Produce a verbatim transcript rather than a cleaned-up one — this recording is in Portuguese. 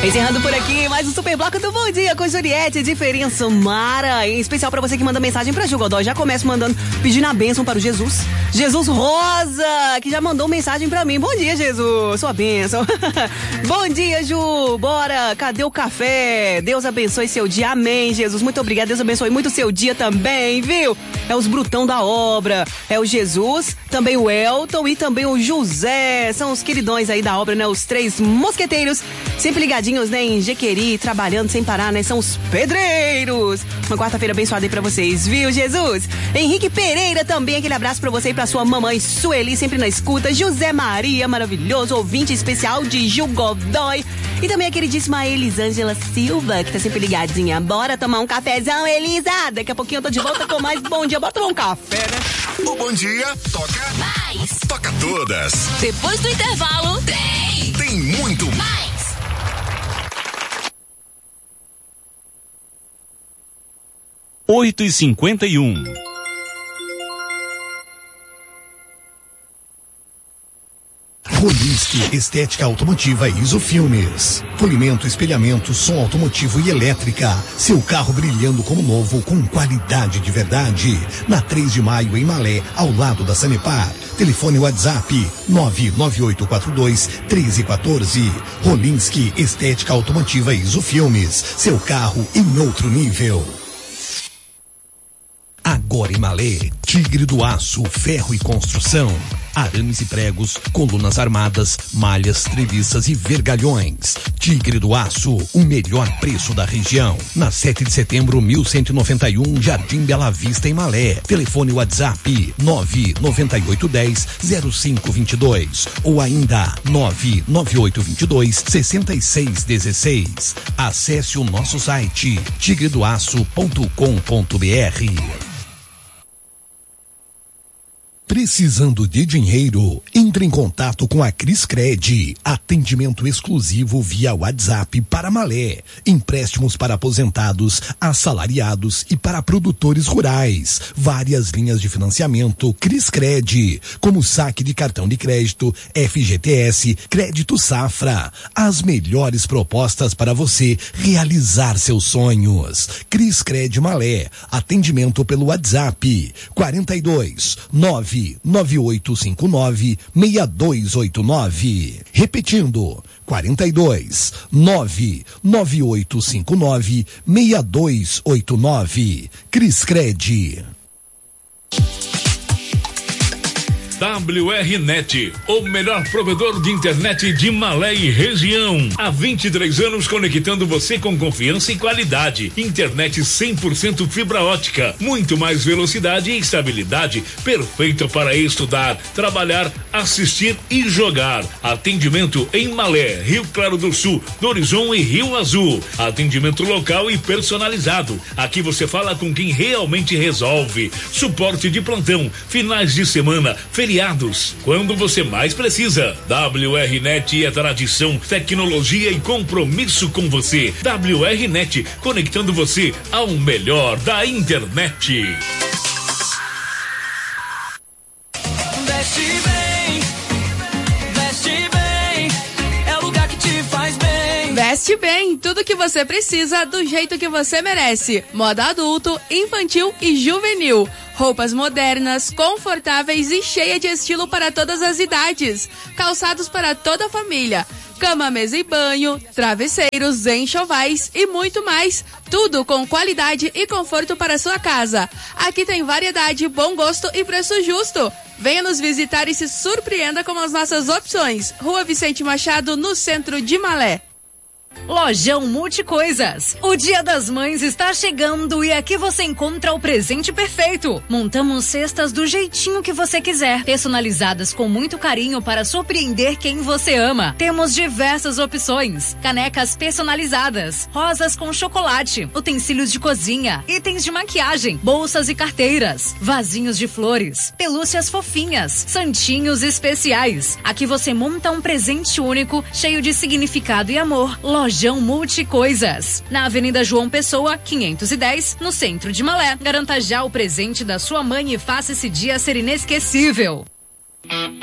Encerrando por aqui mais um Super Bloco do Bom Dia com Juliette, diferença Mara. Em especial pra você que manda mensagem pra Ju Godoy. Já começa mandando, pedindo a bênção para o Jesus. Jesus Rosa, que já mandou mensagem pra mim. Bom dia, Jesus, sua bênção. Bom dia, Ju, bora, cadê o café? Deus abençoe seu dia, amém, Jesus. Muito obrigada, Deus abençoe muito seu dia também, viu? É os brutão da obra, é o Jesus, também o Elton e também o José. São os queridões aí da obra, né? Os três mosqueteiros, sempre ligadinhos, né? Em Jequeri, trabalhando sem parar, né? São os pedreiros. Uma quarta-feira abençoada aí pra vocês, viu, Jesus? Henrique Pereira também, aquele abraço pra você e pra sua mamãe Sueli, sempre na escuta. José Maria, maravilhoso, ouvinte especial de Ju Godoy. E também a queridíssima Elisângela Silva, que tá sempre ligadinha. Bora tomar um cafezão, Elisa? Daqui a pouquinho eu tô de volta com mais Bom Dia. Bora tomar um café, né? O Bom Dia toca mais. Toca todas. Depois do intervalo, tem. Tem muito mais. oito e cinquenta e um. Rolinski Estética Automotiva e Isofilmes. Polimento, espelhamento, som automotivo e elétrica. Seu carro brilhando como novo com qualidade de verdade. Na três de maio em Malé, ao lado da Sanepar. Telefone WhatsApp nove nove oito quatro dois um três um quatro. Rolinski Estética Automotiva e Isofilmes. Seu carro em outro nível. Agora em Malé, Tigre do Aço, Ferro e Construção. Arames e pregos, colunas armadas, malhas, treliças e vergalhões. Tigre do Aço, o melhor preço da região. Na sete de setembro, mil cento e noventa e um, Jardim Bela Vista, em Malé. Telefone WhatsApp nove nove oito um zero zero cinco dois dois ou ainda nove nove oito dois dois seis seis um seis. Acesse o nosso site tigre do aço ponto com ponto br. Precisando de dinheiro? Entre em contato com a Criscred. Atendimento exclusivo via WhatsApp para Malé. Empréstimos para aposentados, assalariados e para produtores rurais. Várias linhas de financiamento Criscred, como saque de cartão de crédito, F G T S, crédito safra. As melhores propostas para você realizar seus sonhos. Criscred Malé. Atendimento pelo WhatsApp quarenta e dois, nove nove oito cinco nove, seis dois oito nove. Repetindo, quarenta e dois, nove nove oito cinco nove, seis dois oito nove. Criscred. W R Net, o melhor provedor de internet de Malé e região. Há vinte e três anos conectando você com confiança e qualidade. Internet cem por cento fibra ótica, muito mais velocidade e estabilidade, perfeita para estudar, trabalhar, assistir e jogar. Atendimento em Malé, Rio Claro do Sul, do Horizon e Rio Azul. Atendimento local e personalizado. Aqui você fala com quem realmente resolve. Suporte de plantão, finais de semana, feriados, quando você mais precisa. W R Net é tradição, tecnologia e compromisso com você. W R Net, conectando você ao melhor da internet. Veste bem, veste bem, é o lugar que te faz bem. Veste bem, tudo que você precisa do jeito que você merece. Moda adulto, infantil e juvenil. Roupas modernas, confortáveis e cheia de estilo para todas as idades. Calçados para toda a família. Cama, mesa e banho, travesseiros, enxovais e muito mais. Tudo com qualidade e conforto para sua casa. Aqui tem variedade, bom gosto e preço justo. Venha nos visitar e se surpreenda com as nossas opções. Rua Vicente Machado, no centro de Malé. Lojão Multicoisas. O Dia das Mães está chegando e aqui você encontra o presente perfeito. Montamos cestas do jeitinho que você quiser, personalizadas com muito carinho para surpreender quem você ama. Temos diversas opções: canecas personalizadas, rosas com chocolate, utensílios de cozinha, itens de maquiagem, bolsas e carteiras, vasinhos de flores, pelúcias fofinhas, santinhos especiais. Aqui você monta um presente único, cheio de significado e amor. Lojão Multicoisas, na Avenida João Pessoa, quinhentos e dez, no centro de Malé. Garanta já o presente da sua mãe e faça esse dia ser inesquecível.